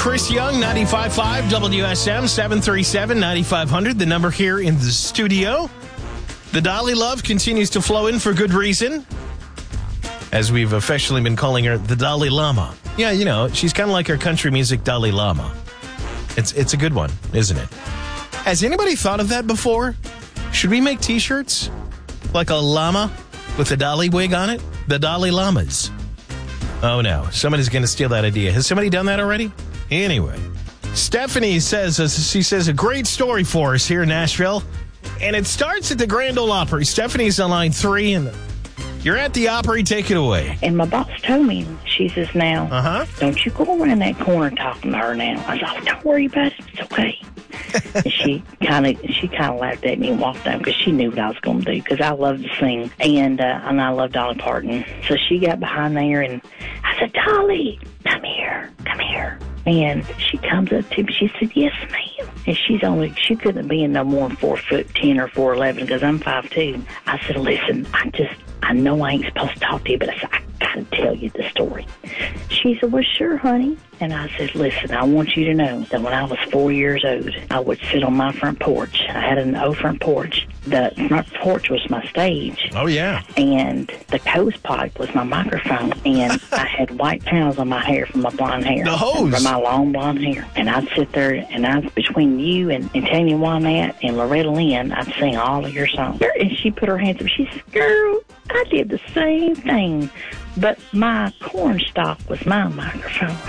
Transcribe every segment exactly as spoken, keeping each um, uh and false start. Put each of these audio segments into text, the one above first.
Chris Young, ninety-five point five W S M, seven three seven, nine five zero zero, the number here in the studio. The Dolly love continues to flow in for good reason, as we've officially been calling her the Dolly Lama. Yeah, you know, she's kind of like our country music Dolly Lama. It's it's a good one, isn't it? Has anybody thought of that before? Should we make T-shirts like a llama with a Dolly wig on it? The Dolly Llamas. Oh, no. Somebody's going to steal that idea. Has somebody done that already? Anyway, Stephanie says, uh, she says, a great story for us here in Nashville. And it starts at the Grand Ole Opry. Stephanie's on line three, and you're at the Opry. Take it away. And my boss told me, she says, now, uh-huh. don't you go around that corner talking to her now. I said, oh, don't worry about it. It's okay. And she kind of she kind of laughed at me and walked out because she knew what I was going to do, because I love to sing, and uh, and I love Dolly Parton. So she got behind there, and I said, Dolly, come here, come here. And she comes up to me. She said, yes, ma'am. And she's only, she couldn't be in no more than four foot ten or four eleven, because I'm five two. I said, listen, I just, I know I ain't supposed to talk to you, but I said, I got to tell you the story. She said, well, sure, honey. And I said, listen, I want you to know that when I was four years old, I would sit on my front porch. I had an old front porch. The front porch was my stage. Oh, yeah. And the hose pipe was my microphone. And I had white towels on my hair from my blonde hair. The hose? From my long blonde hair. And I'd sit there, and I, between you and, and Tanya Wynette and Loretta Lynn, I'd sing all of your songs. And she put her hands up. She said, girl, I did the same thing, but my cornstalk was my microphone.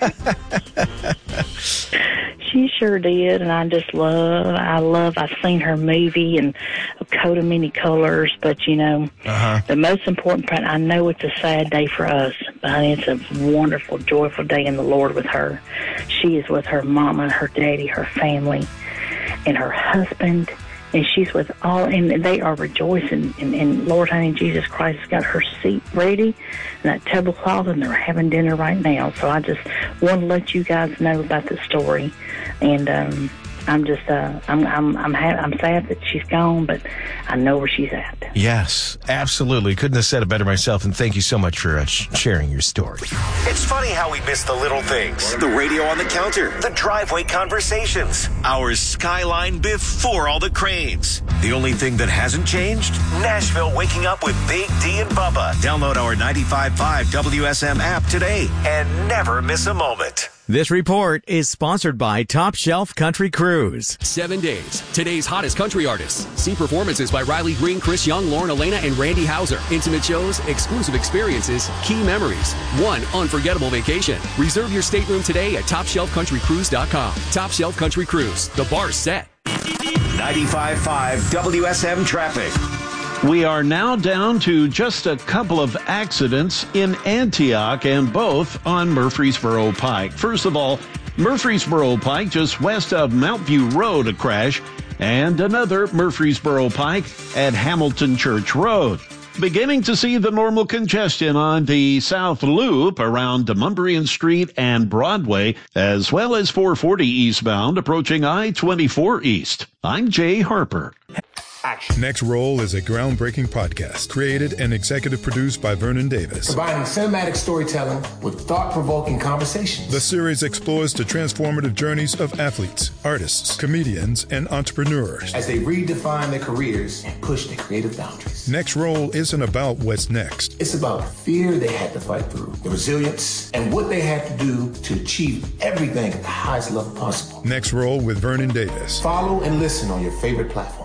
She sure did, and I just love, I love, I've seen her movie and A Coat of Many Colors, but, you know, uh-huh. the most important part, I know it's a sad day for us, but it's a wonderful, joyful day in the Lord with her. She is with her mama, her daddy, her family, and her husband. And she's with all, and they are rejoicing. And, and Lord, honey, Jesus Christ has got her seat ready and that tablecloth, and they're having dinner right now. So I just want to let you guys know about the story. And um, I'm just, uh, I'm, I'm, I'm, ha- I'm sad that she's gone, but I know where she's at. Yes, absolutely. Couldn't have said it better myself. And thank you so much for uh, sh- sharing your story. It's funny how we miss the little things. The radio on the counter, the driveway conversations, our skyline before all the cranes. The only thing that hasn't changed? Nashville waking up with Big D and Bubba. Download our ninety-five point five W S M app today and never miss a moment. This report is sponsored by Top Shelf Country Cruise. Seven days. Today's hottest country artists. See performances by Riley Green, Chris Young, Lauren Elena, and Randy Hauser. Intimate shows, exclusive experiences, key memories. One unforgettable vacation. Reserve your stateroom today at top shelf country cruise dot com. Top Shelf Country Cruise. The bar's set. ninety-five point five W S M traffic. We are now down to just a couple of accidents in Antioch, and both on Murfreesboro Pike. First of all, Murfreesboro Pike, just west of Mount View Road, a crash, and another Murfreesboro Pike at Hamilton Church Road. Beginning to see the normal congestion on the South Loop around Demonbreun Street and Broadway, as well as four forty eastbound approaching I twenty-four East. I'm Jay Harper. Action. Next Roll is a groundbreaking podcast created and executive produced by Vernon Davis. Combining cinematic storytelling with thought-provoking conversations. The series explores the transformative journeys of athletes, artists, comedians, and entrepreneurs as they redefine their careers and push their creative boundaries. Next Roll isn't about what's next. It's about the fear they had to fight through, the resilience, and what they had to do to achieve everything at the highest level possible. Next Roll with Vernon Davis. Follow and listen on your favorite platform.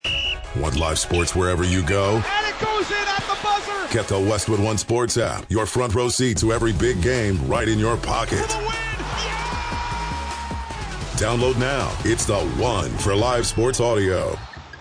Want live sports wherever you go? And it goes in at the buzzer! Get the Westwood One Sports app. Your front row seat to every big game right in your pocket. For the win! Yeah! Download now. It's the one for live sports audio.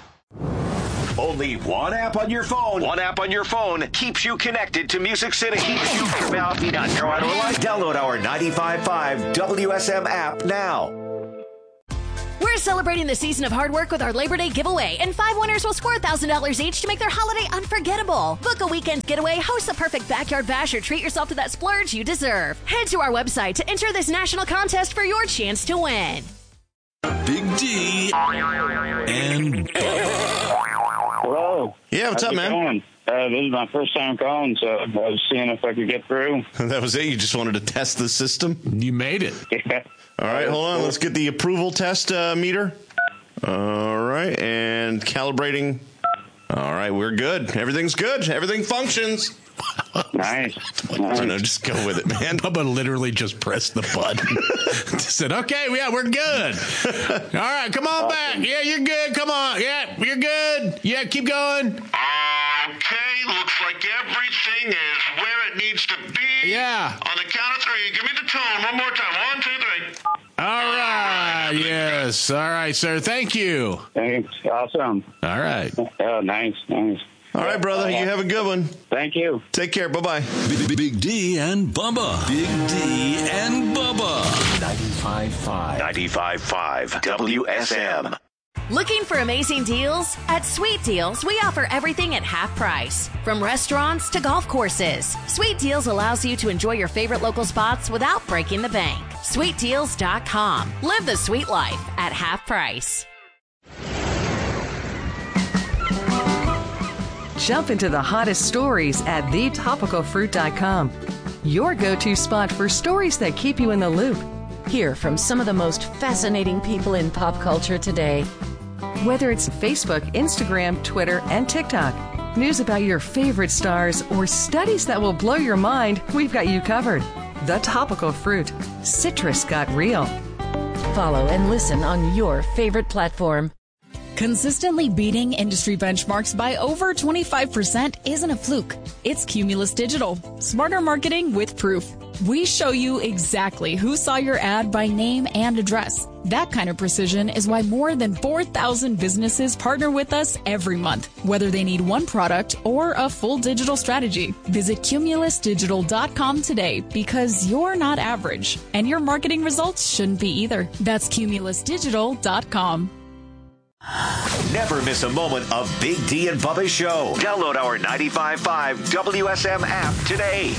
Only one app on your phone. One app on your phone keeps you connected to Music City. Keeps you Download our ninety-five point five W S M app now. We're celebrating the season of hard work with our Labor Day giveaway, and five winners will score one thousand dollars each to make their holiday unforgettable. Book a weekend getaway, host the perfect backyard bash, or treat yourself to that splurge you deserve. Head to our website to enter this national contest for your chance to win. Big D and Bubba. Hello. Yeah, what's How's up, man? Going? Uh, this is my first time calling, so I was seeing if I could get through. That was it? You just wanted to test the system? You made it. Yeah. All right, hold on. Let's get the approval test uh, meter. All right, and calibrating. All right, we're good. Everything's good. Everything functions. Nice. nice. I know, just go with it, man. Bubba literally just pressed the button. Said, okay, yeah, we're good. All right, come on back. Yeah, you're good. Come on. Yeah, you're good. Yeah, keep going. Okay, looks like everything is where it needs to be. Yeah. On the count of three, give me the tone one more time. One, two, three. All right. Yes. All right, sir. Thank you. Thanks. Awesome. All right. Oh, nice, nice. All right, brother. You have a good one. Thank you. Take care. Bye-bye. Big, Big D and Bubba. Big D and Bubba. ninety-five point five. ninety-five point five. W S M. Looking for amazing deals? At Sweet Deals, we offer everything at half price. From restaurants to golf courses, Sweet Deals allows you to enjoy your favorite local spots without breaking the bank. sweet deals dot com. Live the sweet life at half price. Jump into the hottest stories at the topical fruit dot com. Your go-to spot for stories that keep you in the loop. Hear from some of the most fascinating people in pop culture today. Whether it's Facebook, Instagram, Twitter, and TikTok, news about your favorite stars, or studies that will blow your mind, we've got you covered. The Topical Fruit. Citrus got real. Follow and listen on your favorite platform. Consistently beating industry benchmarks by over twenty-five percent isn't a fluke. It's Cumulus Digital. Smarter marketing with proof. We show you exactly who saw your ad by name and address. That kind of precision is why more than four thousand businesses partner with us every month, whether they need one product or a full digital strategy. Visit cumulus digital dot com today because you're not average, and your marketing results shouldn't be either. That's cumulus digital dot com. Never miss a moment of Big D and Bubba's show. Download our ninety-five point five W S M app today.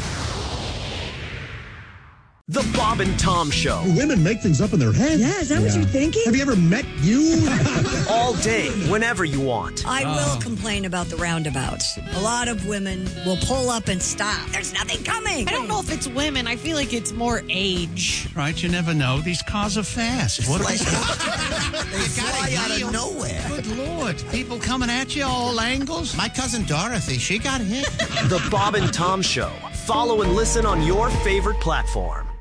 The Bob and Tom Show. Women make things up in their heads. Yeah, is that yeah. what you're thinking? Have you ever met you? All day, whenever you want. I oh. will complain about the roundabouts. A lot of women will pull up and stop. There's nothing coming. I don't know if it's women. I feel like it's more age. Right, you never know. These cars are fast. What like, they fly out of nowhere. Good Lord. People coming at you, all angles. My cousin Dorothy, she got hit. The Bob and Tom Show. Follow and listen on your favorite platform.